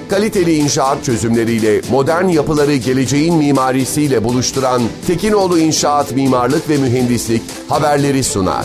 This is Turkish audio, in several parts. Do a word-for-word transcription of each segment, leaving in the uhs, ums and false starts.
Kaliteli inşaat çözümleriyle modern yapıları geleceğin mimarisiyle buluşturan Tekinoğlu İnşaat Mimarlık ve Mühendislik haberleri sunar.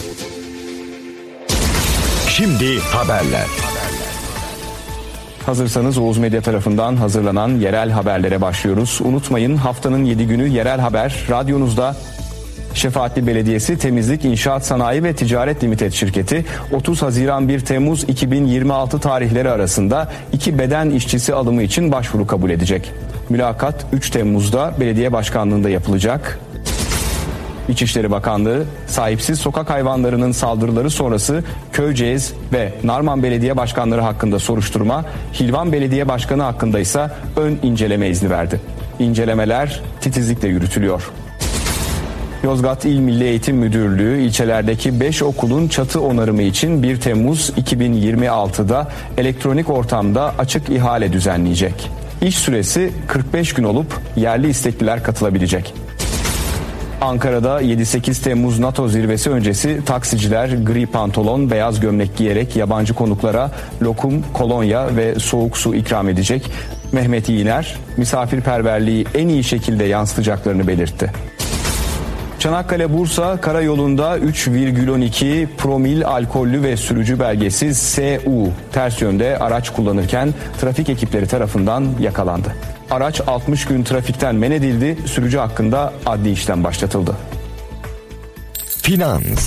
Şimdi haberler. Hazırsanız Oğuz Medya tarafından hazırlanan yerel haberlere başlıyoruz. Unutmayın, haftanın yedi günü yerel haber radyonuzda. Şefaatli Belediyesi Temizlik, İnşaat Sanayi ve Ticaret Limited Şirketi otuz Haziran bir Temmuz iki bin yirmi altı tarihleri arasında iki beden işçisi alımı için başvuru kabul edecek. Mülakat üç Temmuz'da belediye başkanlığında yapılacak. İçişleri Bakanlığı, sahipsiz sokak hayvanlarının saldırıları sonrası Köyceğiz ve Narman Belediye Başkanları hakkında soruşturma, Hilvan Belediye Başkanı hakkında ise ön inceleme izni verdi. İncelemeler titizlikle yürütülüyor. Yozgat İl Milli Eğitim Müdürlüğü ilçelerdeki beş okulun çatı onarımı için bir Temmuz iki bin yirmi altıda elektronik ortamda açık ihale düzenleyecek. İş süresi kırk beş gün olup yerli istekliler katılabilecek. Ankara'da yedi sekiz Temmuz NATO zirvesi öncesi taksiciler gri pantolon, beyaz gömlek giyerek yabancı konuklara lokum, kolonya ve soğuk su ikram edecek. Mehmet İğner, misafirperverliği en iyi şekilde yansıtacaklarını belirtti. Çanakkale-Bursa karayolunda üç virgül on iki promil alkollü ve sürücü belgesiz S U ters yönde araç kullanırken trafik ekipleri tarafından yakalandı. Araç altmış gün trafikten men edildi, sürücü hakkında adli işlem başlatıldı. Finans.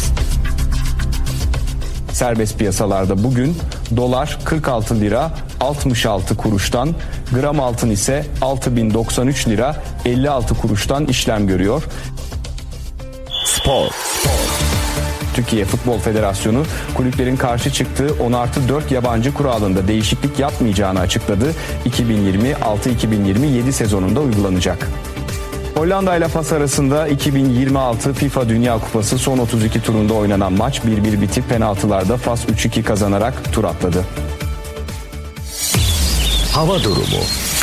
Serbest piyasalarda bugün dolar kırk altı lira altmış altı kuruştan, gram altın ise altı bin doksan üç lira elli altı kuruştan işlem görüyor. Spor. Türkiye Futbol Federasyonu kulüplerin karşı çıktığı on artı dört yabancı kuralında değişiklik yapmayacağını açıkladı. iki bin yirmi altı iki bin yirmi yedi sezonunda uygulanacak. Hollanda ile Fas arasında iki bin yirmi altı FIFA Dünya Kupası son otuz iki turunda oynanan maç bir bir bitip penaltılarda Fas üç iki kazanarak tur atladı. Hava durumu.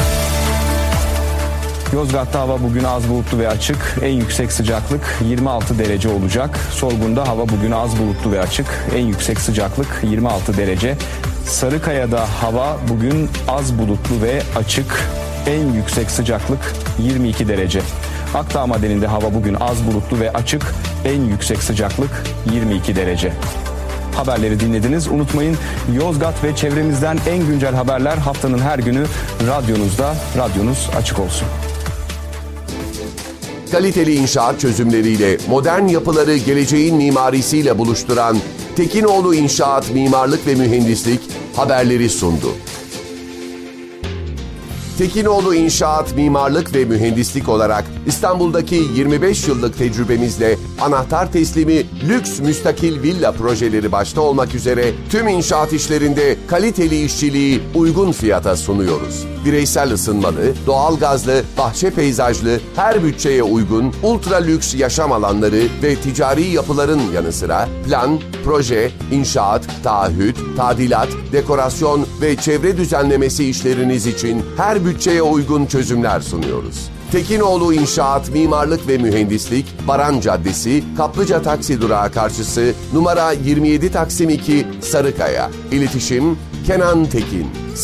Yozgat'ta hava bugün az bulutlu ve açık. En yüksek sıcaklık yirmi altı derece olacak. Sorgun'da hava bugün az bulutlu ve açık. En yüksek sıcaklık yirmi altı derece. Sarıkaya'da hava bugün az bulutlu ve açık. En yüksek sıcaklık yirmi iki derece. Akdağ Madeni'nde hava bugün az bulutlu ve açık. En yüksek sıcaklık yirmi iki derece. Haberleri dinlediniz. Unutmayın, Yozgat ve çevremizden en güncel haberler haftanın her günü radyonuzda. Radyonuz açık olsun. Kaliteli inşaat çözümleriyle modern yapıları geleceğin mimarisiyle buluşturan Tekinoğlu İnşaat Mimarlık ve Mühendislik haberleri sundu. Tekinoğlu İnşaat Mimarlık ve Mühendislik olarak İstanbul'daki yirmi beş yıllık tecrübemizle anahtar teslimi lüks müstakil villa projeleri başta olmak üzere tüm inşaat işlerinde kaliteli işçiliği uygun fiyata sunuyoruz. Bireysel ısınmalı, doğalgazlı, bahçe peyzajlı, her bütçeye uygun ultra lüks yaşam alanları ve ticari yapıların yanı sıra plan, proje, inşaat, taahhüt, tadilat, dekorasyon ve çevre düzenlemesi işleriniz için her bütçeye uygun çözümler sunuyoruz. Tekinoğlu İnşaat Mimarlık ve Mühendislik, Baran Caddesi, Kaplıca Taksi Durağı karşısı, numara yirmi yedi Taksim iki, Sarıkaya. İletişim Kenan Tekin.